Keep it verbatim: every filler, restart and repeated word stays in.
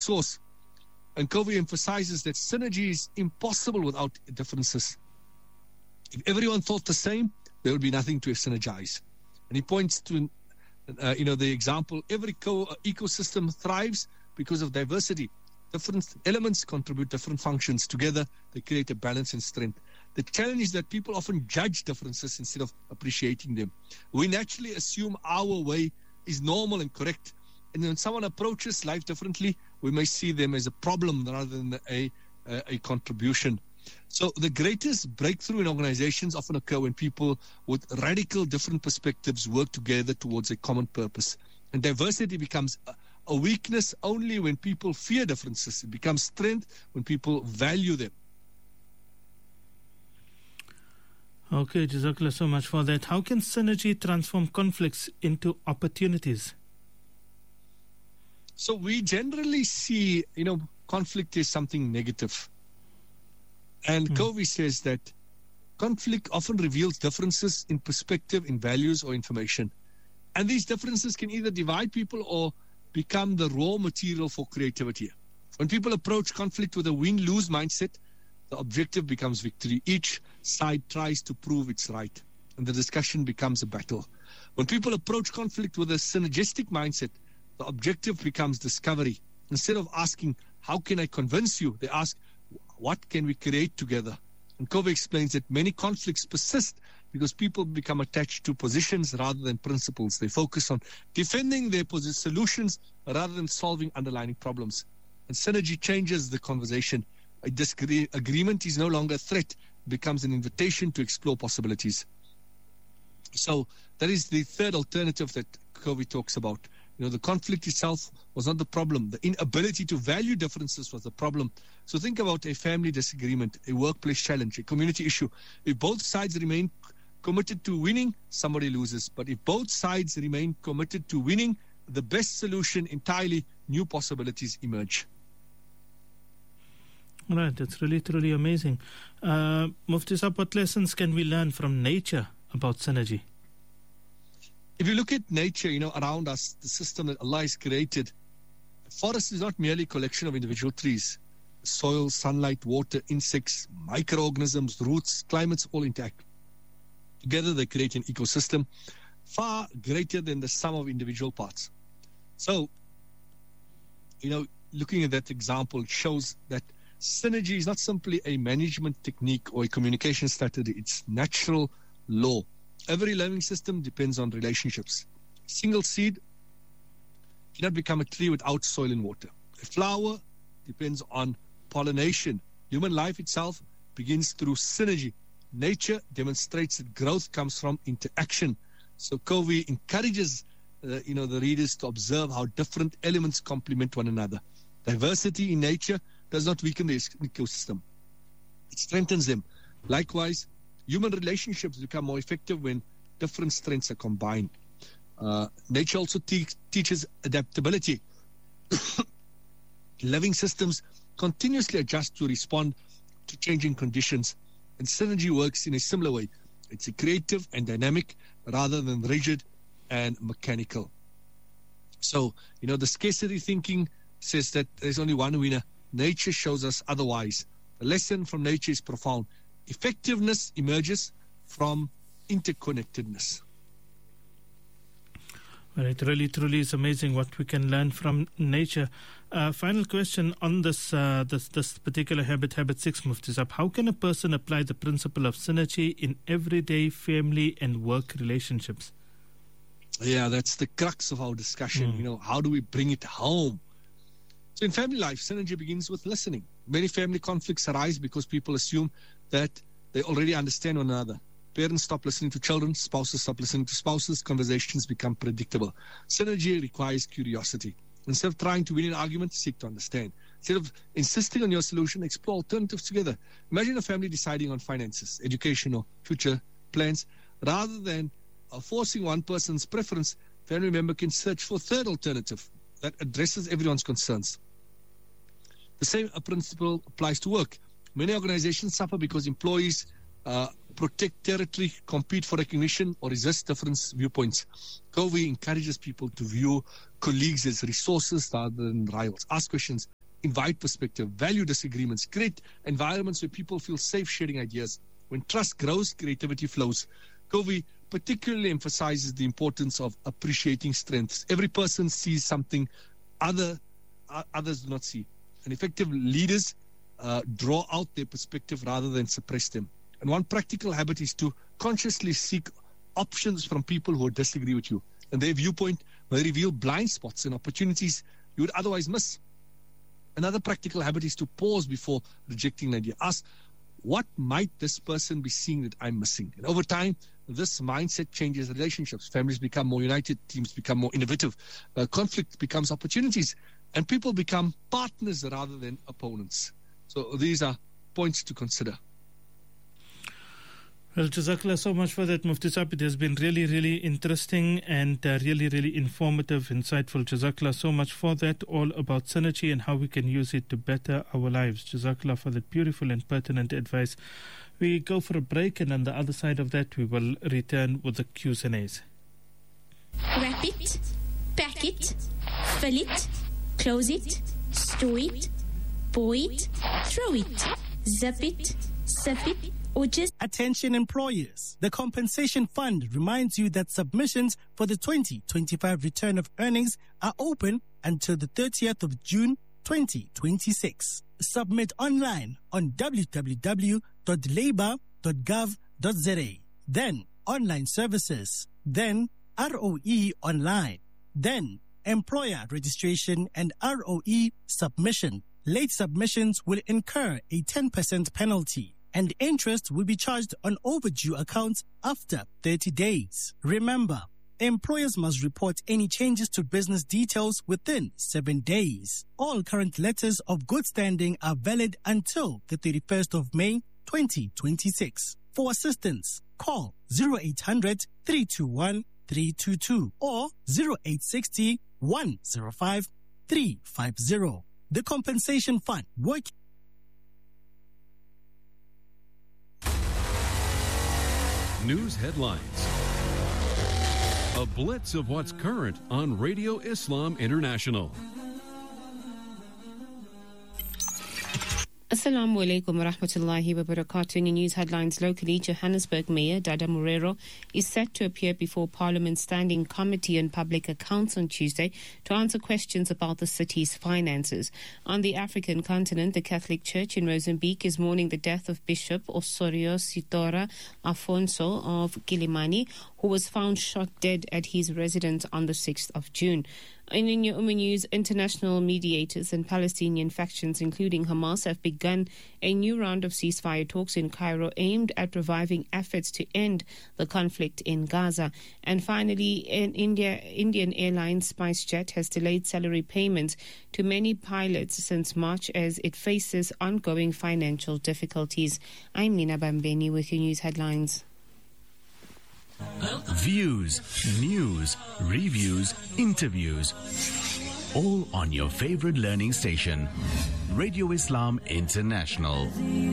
source. And Covey emphasizes that synergy is impossible without differences. If everyone thought the same, there would be nothing to synergize. And he points to, uh, you know, the example, every co- ecosystem thrives because of diversity. Different elements contribute different functions. Together, they create a balance and strength. The challenge is that people often judge differences instead of appreciating them. We naturally assume our way is normal and correct. And when someone approaches life differently, we may see them as a problem rather than a, a, a contribution. So the greatest breakthrough in organizations often occur when people with radical different perspectives work together towards a common purpose. And diversity becomes a, a weakness only when people fear differences. It becomes strength when people value them. Okay, Jazakallah so much for that. How can synergy transform conflicts into opportunities? So we generally see, you know, conflict is something negative. And mm. Covey says that conflict often reveals differences in perspective, in values, or information. And these differences can either divide people or become the raw material for creativity. When people approach conflict with a win-lose mindset, the objective becomes victory. Each side tries to prove it's right, and the discussion becomes a battle. When people approach conflict with a synergistic mindset, the objective becomes discovery. Instead of asking, how can I convince you? They ask, what can we create together? And Covey explains that many conflicts persist because people become attached to positions rather than principles. They focus on defending their solutions rather than solving underlying problems. And synergy changes the conversation. A disagreement is no longer a threat, it becomes an invitation to explore possibilities. So that is the third alternative that Covey talks about. You know, the conflict itself was not the problem. The inability to value differences was the problem. So think about a family disagreement, a workplace challenge, a community issue. If both sides remain committed to winning, somebody loses. But if both sides remain committed to winning, the best solution entirely, new possibilities emerge. Right, that's really, truly amazing. Uh, Mufti Saab, what lessons can we learn from nature about synergy? If you look at nature, you know, around us, the system that Allah has created, the forest is not merely a collection of individual trees. Soil, sunlight, water, insects, microorganisms, roots, climates all interact. Together they create an ecosystem far greater than the sum of individual parts. So, you know, looking at that example shows that synergy is not simply a management technique or a communication strategy. It's natural law. Every living system depends on relationships. A single seed cannot become a tree without soil and water. A flower depends on pollination. Human life itself begins through synergy. Nature demonstrates that growth comes from interaction. So Covey encourages uh, you know, the readers to observe how different elements complement one another. Diversity in nature does not weaken the ecosystem. It strengthens them. Likewise, human relationships become more effective when different strengths are combined. Uh, nature also te- teaches adaptability. Living systems continuously adjust to respond to changing conditions, and synergy works in a similar way. It's a creative and dynamic rather than rigid and mechanical. So, you know, the scarcity thinking says that there's only one winner. Nature shows us otherwise. The lesson from nature is profound. Effectiveness emerges from interconnectedness. Well, it really, truly is amazing what we can learn from nature. Uh, final question on this, uh, this this particular habit, habit six, Mufti Saab. How can a person apply the principle of synergy in everyday family and work relationships? Yeah, that's the crux of our discussion. Mm. You know, how do we bring it home? So in family life, synergy begins with listening. Many family conflicts arise because people assume that they already understand one another. Parents stop listening to children, spouses stop listening to spouses, conversations become predictable. Synergy requires curiosity. Instead of trying to win an argument, seek to understand. Instead of insisting on your solution, explore alternatives together. Imagine a family deciding on finances, education, or future plans. Rather than uh, forcing one person's preference, family member can search for a third alternative that addresses everyone's concerns. The same principle applies to work. Many organizations suffer because employees uh, protect territory, compete for recognition, or resist different viewpoints. Covey encourages people to view colleagues as resources rather than rivals. Ask questions, invite perspective, value disagreements, create environments where people feel safe sharing ideas. When trust grows, creativity flows. Covey particularly emphasizes the importance of appreciating strengths. Every person sees something other uh, others do not see. And effective leaders uh, draw out their perspective rather than suppress them. And one practical habit is to consciously seek options from people who disagree with you. And their viewpoint may reveal blind spots and opportunities you would otherwise miss. Another practical habit is to pause before rejecting an idea. Ask, what might this person be seeing that I'm missing? And over time, this mindset changes relationships. Families become more united, teams become more innovative, uh, conflict becomes opportunities, and people become partners rather than opponents. So these are points to consider. Well, Jazakallah so much for that, Mufti Saab. It has been really, really interesting and uh, really, really informative, insightful. Jazakallah so much for that, all about synergy and how we can use it to better our lives. Jazakallah for that beautiful and pertinent advice. We go for a break, and on the other side of that, we will return with the Q's and A's. Wrap it, pack it, fill it, close it, store it, pour it, throw it, zip it, sip it, or just... Attention employers. The Compensation Fund reminds you that submissions for the twenty twenty-five return of earnings are open until the thirtieth of June twenty twenty-six. Submit online on w w w dot labour dot gov dot z a. Then online services. Then R O E online. Then employer registration and R O E submission. Late submissions will incur a ten percent penalty, and interest will be charged on overdue accounts after thirty days. Remember, employers must report any changes to business details within seven days. All current letters of good standing are valid until the thirty-first of May twenty twenty-six. For assistance, call zero eight hundred, three two one, three two two or zero eight six zero, one zero five, three five zero. The Compensation Fund working. News headlines. A blitz of what's current on Radio Islam International. Assalamu alaikum wa rahmatullahi wa barakatuh. In news headlines locally, Johannesburg Mayor Dada Morero is set to appear before Parliament's Standing Committee on Public Accounts on Tuesday to answer questions about the city's finances. On the African continent, the Catholic Church in Mozambique is mourning the death of Bishop Osorio Sitora Afonso of Kilimani, who was found shot dead at his residence on the sixth of June. In Umma News, international mediators and Palestinian factions, including Hamas, have begun a new round of ceasefire talks in Cairo aimed at reviving efforts to end the conflict in Gaza. And finally, in India, Indian Airlines SpiceJet has delayed salary payments to many pilots since March as it faces ongoing financial difficulties. I'm Nina Bambeni with your news headlines. Views, news, reviews, interviews, all on your favorite learning station, Radio Islam International.